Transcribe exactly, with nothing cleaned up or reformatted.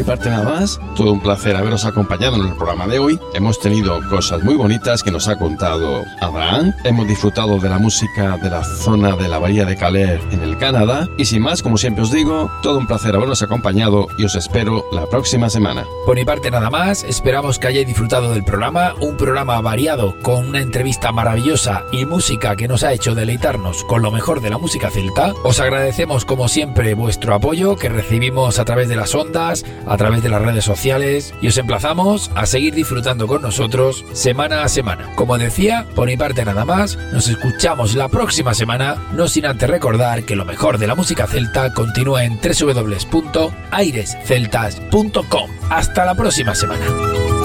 mi parte nada más. Todo un placer haberos acompañado en el programa de hoy. Hemos tenido cosas muy bonitas que nos ha contado Abraham. Hemos disfrutado de la música de la zona de la Bahía de Calais en el Canadá. Y sin más, como siempre os digo, todo un placer habernos acompañado y os espero la próxima semana. Por mi parte nada más, esperamos que hayáis disfrutado del programa, un programa variado con una entrevista maravillosa y música que nos ha hecho deleitarnos con lo mejor de la música celta. Os agradecemos como siempre vuestro apoyo que recibimos a través de las ondas, a través de las redes sociales, y os emplazamos a seguir disfrutando con nosotros semana a semana. Como decía, por mi parte nada más, nos escuchamos la próxima semana, no sin antes recordar que lo mejor de la música celta continúa en doble u doble u doble u punto aires celtas punto com. Hasta la próxima semana.